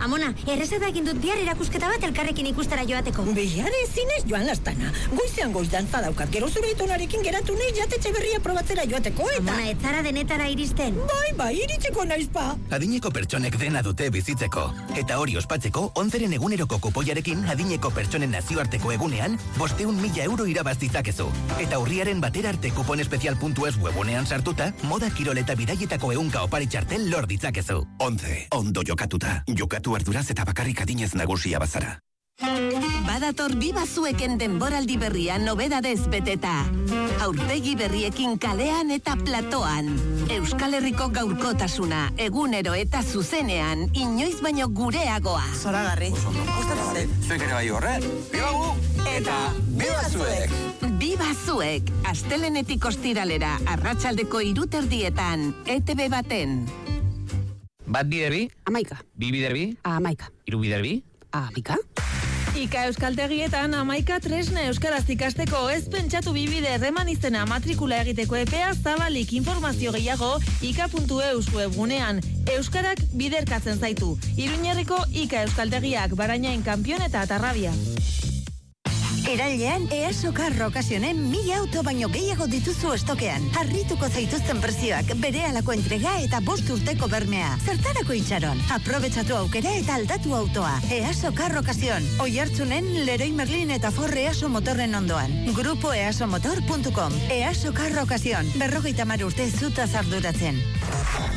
Amona, errezeta egin dut bihar erakusketa bat elkarrekin ikustera joateko. Bihar ezinez joan lastana. Goizean goiz dantza daukat, gero zure itonarekin geratu nahi jatetxe berria probatzera joateko eta... Amona, ez zara denetara iristen. Bai, iritsiko naizpa. Adineko pertsonek dena dute bizitzeko. Eta hori ospatzeko, 11 eguneroko kupoiarekin adineko pertsonen nazioarteko egunean 500.000 euro irabaz ditzakezu. Eta urriaren batera arte kuponespezial.es webunean sartuta, moda kirol eta bidaietako ehunka opari txartel lor ditzakezu. 11. Ondo jokatuta. Jokatu arduraz eta bakarrik adinez nagusia bazara. Badator Bibazueken denboraldi berria nobedadez beteta. Aurpegi berriekin kalean eta platoan. Euskal Herriko gaurkotasuna, egunero eta zuzenean, inoiz baino gureagoa. Zoragarri. Zuek ere bai horre. Bibagu! Eta Bibazuek! Bibazuek, astelenetik ostiralera, arratsaldeko 3:00 ETV baten. Bat biderbi? 11. Bi biderbi? 11. 3 biderbi? 11. Ika euskaltegietan 11 tresna euskaraz ikasteko, ez pentsatu bibide erreman izena matrikula egiteko epea zabalik. Informazio gehiago ika.eus webgunean. Euskarak biderkatzen zaitu. Iruñerriko Ika euskaltegiak, Barainain, Kanpion eta Atarrabia. Irailean, EASO Car Occasionen 1000 auto baino gehiago dituzu estokean. Harrituko zaituzten prezioak, berehalako entrega eta 5 urteko bermea. Zertarako itxaron? Aprobetxatu aukera eta aldatu autoa. EASO Car Occasion. Oihartzunen Leroy Merlin eta Ford EASO motorren ondoan. Grupo easomotor.com. EASO Car Occasion. 50 urte zutaz arduratzen.